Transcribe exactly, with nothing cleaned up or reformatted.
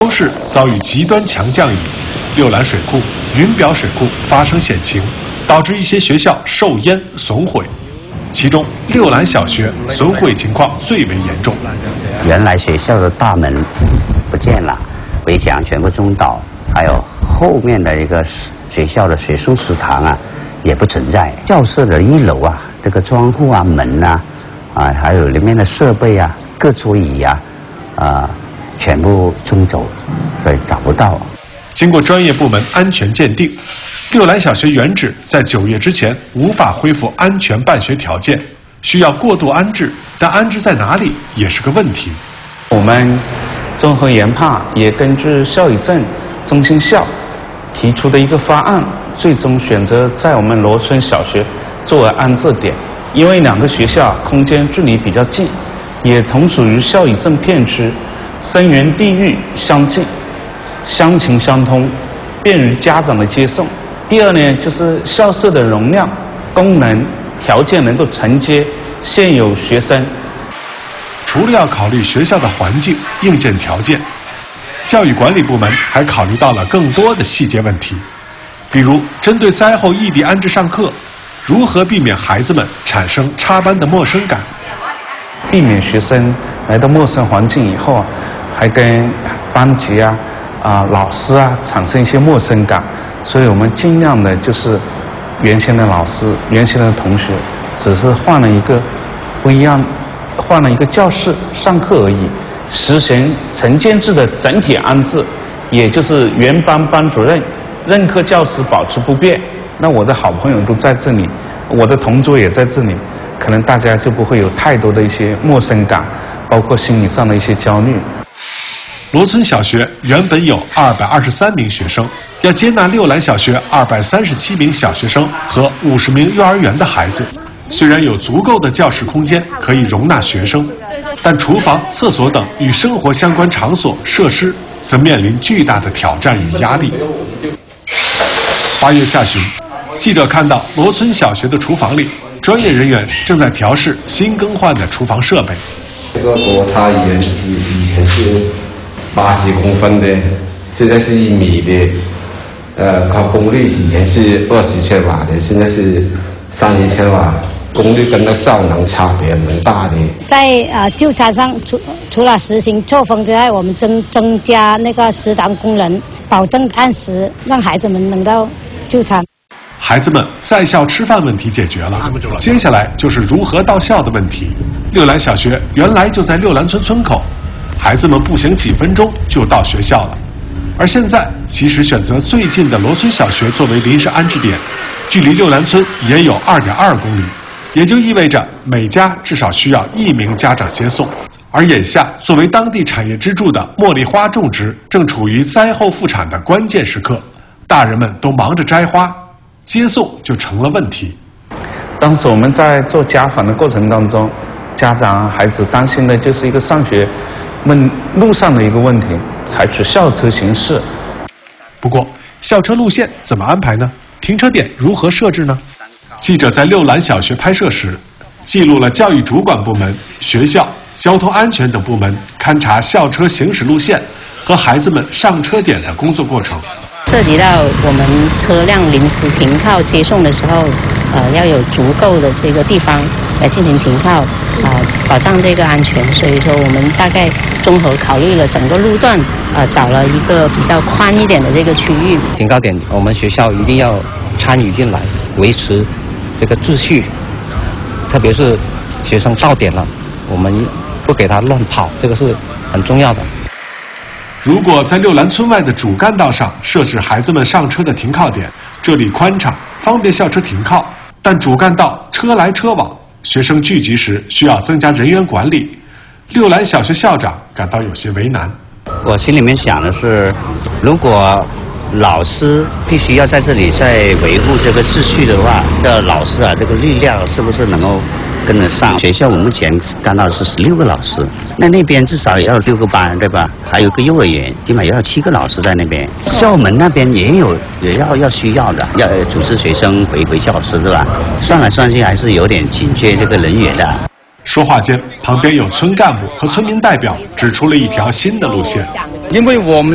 市遭遇极端强降雨，六兰水库、云表水库发生险情，导致一些学校受淹损毁。其中，六兰小学损毁情况最为严重。 原来学校的大门不见了，围墙全部中倒，还有后面的一个学校的学生食堂啊，也不存在。教室的一楼啊，这个窗户啊、门啊，啊，还有里面的设备啊、各桌椅啊，啊，全部冲走，所以找不到。 经过专业部门安全鉴定，六兰小学原址在九月之前无法恢复安全办学条件，需要过渡安置，但安置在哪里也是个问题。 我们综合研判，也根据孝义镇中心校提出的一个方案，最终选择在我们罗村小学作为安置点，因为两个学校空间距离比较近，也同属于孝义镇片区，生源地域相近，乡情相通，便于家长的接送。第二呢，就是校舍的容量、功能条件能够承接现有学生。 除了要考虑学校的环境、硬件条件，教育管理部门还考虑到了更多的细节问题，比如针对灾后异地安置上课，如何避免孩子们产生插班的陌生感， 避免学生来到陌生环境以后啊，还跟班级啊、啊、老师啊产生一些陌生感。所以我们尽量的就是原先的老师、原先的同学，只是换了一个不一样，换了一个教室上课而已，实行承建制的整体安置，也就是原班班主任、任课教师保持不变。那我的好朋友都在这里，我的同桌也在这里，可能大家就不会有太多的一些陌生感，包括心理上的一些焦虑。 罗村小学原本有二百二十三名学生，要接纳六兰小学二百三十七名小学生和五十名幼儿园的孩子。虽然有足够的教室空间可以容纳学生，但厨房、厕所等与生活相关场所设施则面临巨大的挑战与压力。八月下旬，记者看到罗村小学的厨房里，专业人员正在调试新更换的厨房设备。 这个锅它原是以前是八十公分的，现在是一米的，呃，它功率以前是二十千瓦的，现在是三十千瓦，功率跟那效能差别蛮大的。 在呃就餐上，除除了实行作风之外，我们增增加那个食堂功能，保证按时让孩子们能到就餐。 孩子们在校吃饭问题解决了，接下来就是如何到校的问题。六兰小学原来就在六兰村村口，孩子们步行几分钟就到学校了。而现在，其实选择最近的罗村小学作为临时安置点，距离六兰村也有二点二公里，也就意味着每家至少需要一名家长接送。而眼下，作为当地产业支柱的茉莉花种植正处于灾后复产的关键时刻，大人们都忙着摘花，接送就成了问题。 当时我们在做家访的过程当中，家长孩子担心的就是一个上学问路上的一个问题，采取校车形式。 不过，校车路线怎么安排呢？停车点如何设置呢？记者在六兰小学拍摄时，记录了教育主管部门、学校、交通安全等部门勘察校车行驶路线和孩子们上车点的工作过程。 涉及到我们车辆临时停靠接送的时候，呃，要有足够的这个地方来进行停靠，啊、呃，保障这个安全。所以说，我们大概综合考虑了整个路段，呃，找了一个比较宽一点的这个区域。 停靠点，我们学校一定要参与进来，维持这个秩序，特别是学生到点了，我们不给他乱跑，这个是很重要的。 如果在六兰村外的主干道上设置孩子们上车的停靠点，这里宽敞，方便校车停靠，但主干道车来车往，学生聚集时需要增加人员管理。六兰小学校长感到有些为难。 我心里面想的是，如果老师必须要在这里在维护这个秩序的话，这老师啊，这个力量是不是能够跟得上？学校我目前干到的是十六个老师，那那边至少也要六个班，对吧？还有个幼儿园，起码也要七个老师在那边。校门那边也有，也要要需要的，要组织学生回回教室，对吧？算来算去还是有点紧缺这个人员的。 说话间，旁边有村干部和村民代表指出了一条新的路线， 因为我们